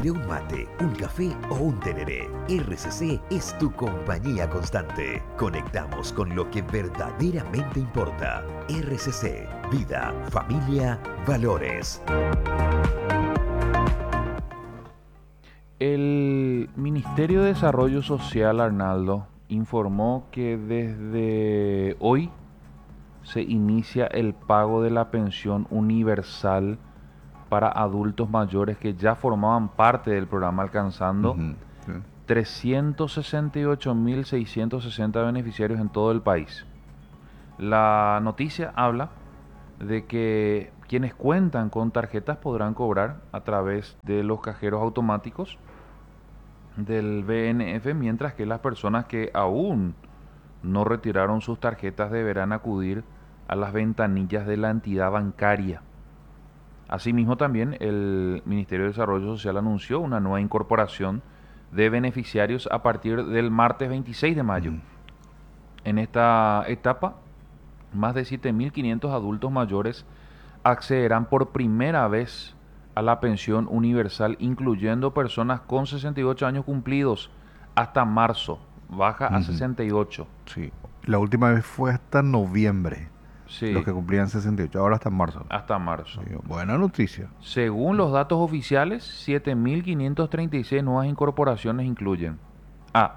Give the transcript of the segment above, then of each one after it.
Entre un mate, un café o un tereré, RCC es tu compañía constante. Conectamos con lo que verdaderamente importa. RCC, vida, familia, valores. El Ministerio de Desarrollo Social, Arnaldo, informó que desde hoy se inicia el pago de la pensión universal para adultos mayores que ya formaban parte del programa, alcanzando Ujú, sí. 368.660 beneficiarios en todo el país. La noticia habla de que quienes cuentan con tarjetas podrán cobrar a través de los cajeros automáticos del BNF, mientras que las personas que aún no retiraron sus tarjetas deberán acudir a las ventanillas de la entidad bancaria. Asimismo, también el Ministerio de Desarrollo Social anunció una nueva incorporación de beneficiarios a partir del martes 26 de mayo. En esta etapa, más de 7.500 adultos mayores accederán por primera vez a la pensión universal, incluyendo personas con 68 años cumplidos hasta marzo, baja a 68. Sí. La última vez fue hasta noviembre, Sí, los que cumplían 68, ahora hasta marzo. hasta marzo. Sí, buena noticia. Según los datos oficiales, 7.536 nuevas incorporaciones incluyen a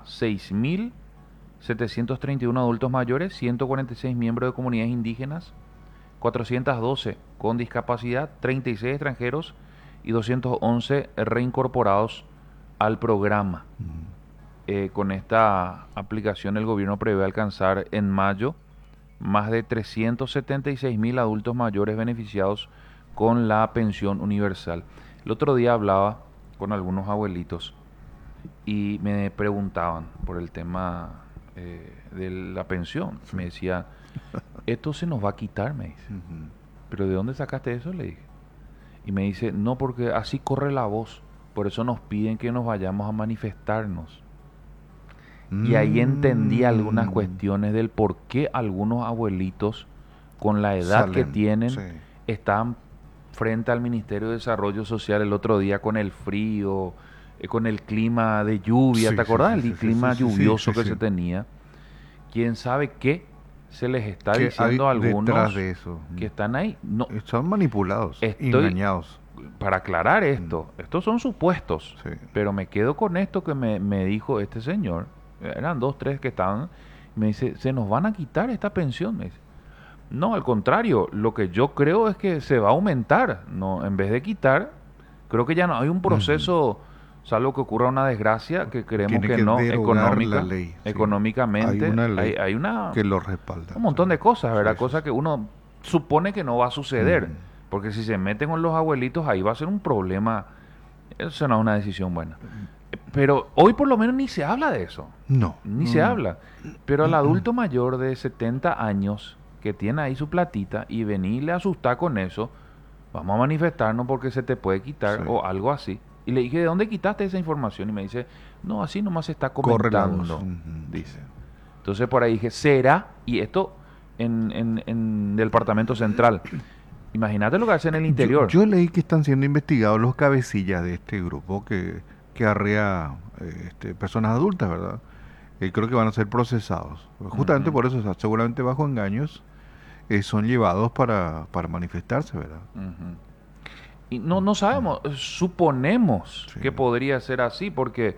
6.731 adultos mayores, 146 miembros de comunidades indígenas, 412 con discapacidad, 36 extranjeros y 211 reincorporados al programa. Con esta aplicación el gobierno prevé alcanzar en mayo más de 376.000 adultos mayores beneficiados con la pensión universal. El otro día hablaba con algunos abuelitos y me preguntaban por el tema de la pensión. Me decían, esto se nos va a quitar, me dice. ¿Pero de dónde sacaste eso? Le dije. Y me dice, no, porque así corre la voz. Por eso nos piden que nos vayamos a manifestarnos. Y ahí entendí algunas cuestiones del por qué algunos abuelitos, con la edad que tienen, están frente al Ministerio de Desarrollo Social el otro día con el frío, con el clima de lluvia. ¿Te acordás? El clima lluvioso que se tenía. ¿Quién sabe qué se les está diciendo a algunos de eso? Que están ahí? No, son manipulados, engañados. Para aclarar esto, estos son supuestos, pero me quedo con esto que me dijo este señor. Eran 2, 3 que estaban. Me dice, se nos van a quitar esta pensión. Me dice, no, al contrario, lo que yo creo es que se va a aumentar. No, en vez de quitar, creo que ya no hay un proceso, salvo que ocurra una desgracia, que creemos que no, económicamente. Hay una que lo respalda. Un montón de cosas, ¿verdad? Cosas que uno supone que no va a suceder. Porque si se meten con los abuelitos, ahí va a ser un problema. Eso no es una decisión buena. Pero hoy por lo menos ni se habla de eso. No. Ni se habla. Pero al adulto mayor de 70 años que tiene ahí su platita y venirle a asustar con eso, vamos a manifestarnos porque se te puede quitar o algo así. Y le dije, ¿de dónde quitaste esa información? Y me dice, no, así nomás se está comentando. Dice. Entonces por ahí dije, ¿será? Y esto en el departamento central. Imagínate lo que hacen en el interior. Yo leí que están siendo investigados los cabecillas de este grupo que arrea personas adultas, ¿verdad? Creo que van a ser procesados. Justamente por eso, seguramente bajo engaños, son llevados para manifestarse, ¿verdad? Y no sabemos, suponemos que podría ser así, porque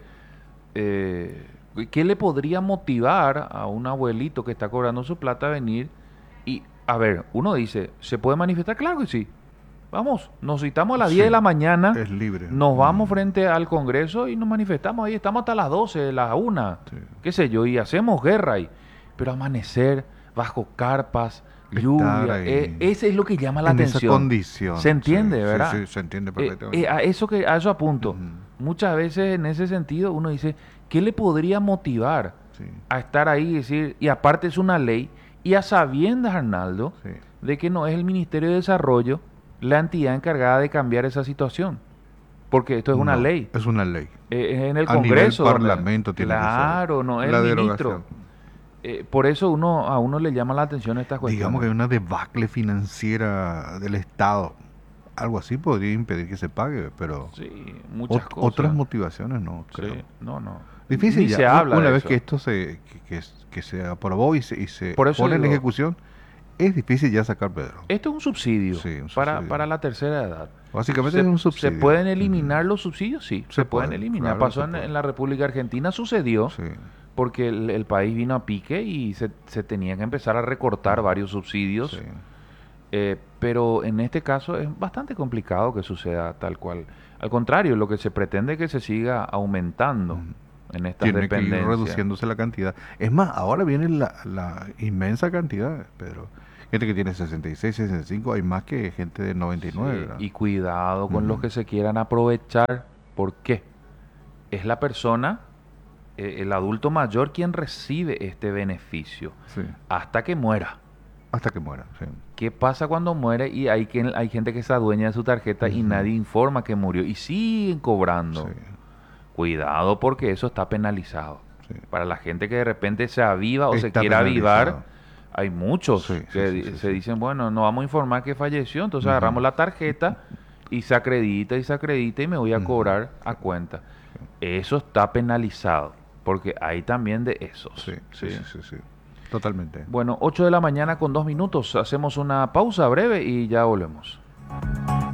¿qué le podría motivar a un abuelito que está cobrando su plata a venir? Y, a ver, uno dice, ¿se puede manifestar? Claro que sí. Vamos, nos citamos a las 10 de la mañana. Es libre. Nos vamos frente al Congreso y nos manifestamos ahí. Estamos hasta las 12, las 1, qué sé yo, y hacemos guerra ahí. Pero amanecer bajo carpas, lluvia, ese es lo que llama la atención. En esa condición. ¿Se entiende, verdad? Sí, se entiende perfectamente. A eso apunto. Muchas veces en ese sentido uno dice, ¿qué le podría motivar a estar ahí y decir, y aparte es una ley, y a sabiendas, Arnaldo, de que no es el Ministerio de Desarrollo la entidad encargada de cambiar esa situación? Porque esto es una ley. Es una ley. En el Congreso. El Parlamento tiene que ser. Claro, no es el ministro. Por eso a uno le llama la atención estas cuestiones. Digamos que hay una debacle financiera del Estado algo así podría impedir que se pague, pero Sí, muchas cosas. otras motivaciones no, creo. Sí, no, no. Difícil Ni ya, se habla una de vez eso. que esto que se aprobó y se Por eso pone en digo, ejecución, es difícil ya sacar, Pedro. esto es un subsidio, Sí, un para, subsidio. para la tercera edad. Básicamente es un ¿Se subsidio. pueden eliminar los subsidios? Sí, se pueden puede, eliminar. claro, Pasó se puede. en la República Argentina, sucedió Sí, porque el país vino a pique y se tenía que empezar a recortar varios subsidios. sí. Pero en este caso es bastante complicado que suceda tal cual. Al contrario, lo que se pretende es que se siga aumentando en estas Tiene que ir dependencias. reduciéndose la cantidad. Es más, ahora viene la inmensa cantidad, Pedro. Gente que tiene 66, 65, hay más que gente de 99, Sí, ¿verdad? y cuidado con los que se quieran aprovechar. ¿Por qué? Es la persona, el adulto mayor, quien recibe este beneficio Sí, hasta que muera. hasta que muera, sí. ¿Qué pasa cuando muere y hay gente que se adueña de su tarjeta y nadie informa que murió y siguen cobrando? Sí, Cuidado porque eso está penalizado. sí. Para la gente que de repente se aviva o se Está quiera avivar, penalizado. hay muchos Sí, sí, que sí, sí, se sí. dicen, bueno, no vamos a informar que falleció, entonces agarramos la tarjeta y se acredita y me voy a cobrar a cuenta. Eso está penalizado, porque hay también de esos. Sí, sí, ¿sí? sí, sí, sí. Totalmente. Bueno, 8 de la mañana con 2 minutos. Hacemos una pausa breve y ya volvemos.